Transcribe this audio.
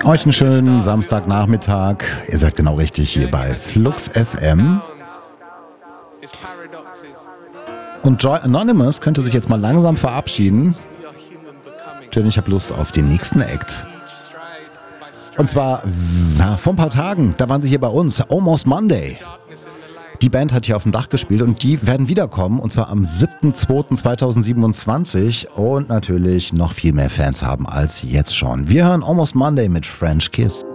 Euch einen schönen Samstagnachmittag. Ihr seid genau richtig hier bei Flux FM. Und Joy Anonymous könnte sich jetzt mal langsam verabschieden. Denn ich habe Lust auf den nächsten Act. Und zwar vor ein paar Tagen, da waren sie hier bei uns, Almost Monday. Die Band hat hier auf dem Dach gespielt und die werden wiederkommen. Und zwar am 7.2.2027 und natürlich noch viel mehr Fans haben als jetzt schon. Wir hören Almost Monday mit French Kiss.